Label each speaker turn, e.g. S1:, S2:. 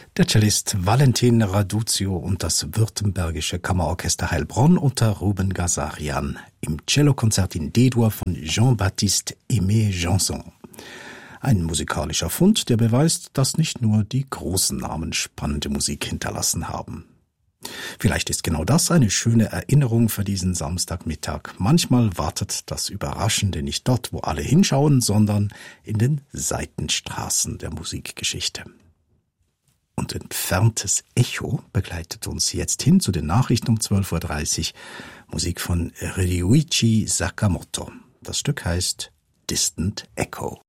S1: Der Cellist Valentin Raduzio und das Württembergische Kammerorchester Heilbronn unter Ruben Gazarian im Cellokonzert in D-Dur von Jean-Baptiste Aimé Janson. Ein musikalischer Fund, der beweist, dass nicht nur die großen Namen spannende Musik hinterlassen haben. Vielleicht ist genau das eine schöne Erinnerung für diesen Samstagmittag. Manchmal wartet das Überraschende nicht dort, wo alle hinschauen, sondern in den Seitenstraßen der Musikgeschichte. Und entferntes Echo begleitet uns jetzt hin zu den Nachrichten um 12.30 Uhr. Musik von Ryuichi Sakamoto. Das Stück heißt Distant Echo.